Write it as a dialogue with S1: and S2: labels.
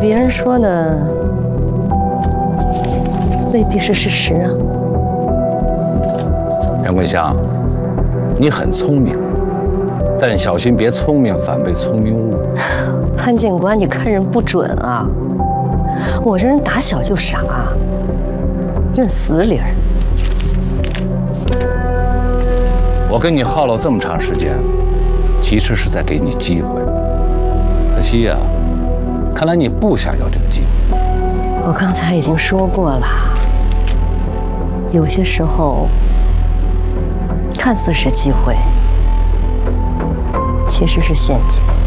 S1: 别人说的未必是事实啊。
S2: 杨桂香，你很聪明，但小心别聪明反被聪明误。
S1: 潘警官，你看人不准啊！我这人打小就傻，认死理儿。
S2: 我跟你耗了这么长时间，其实是在给你机会。可惜呀，看来你不想要这个机会。
S1: 我刚才已经说过了，有些时候看似是机会，其实是陷阱。